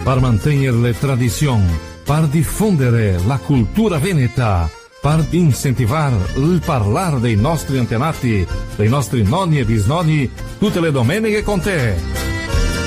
per mantenere le tradizioni, per diffondere la cultura veneta, per incentivare il parlare dei nostri antenati, dei nostri nonni e bisnonni, tutte le domeniche con te.